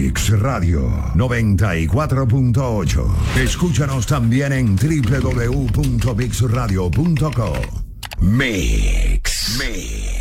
Mix Radio 94.8. Escúchanos también en www.mixradio.co. Mix.